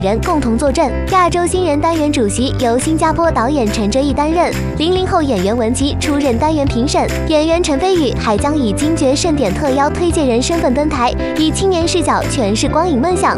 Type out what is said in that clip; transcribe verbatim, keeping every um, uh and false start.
人共同坐镇。亚洲新人单元主席由新加坡导演陈哲毅担任，零零后演员文琪出任单元评审，演员陈飞宇还将以金爵盛典特邀推荐人身份登台，以青年视角诠释光影梦想。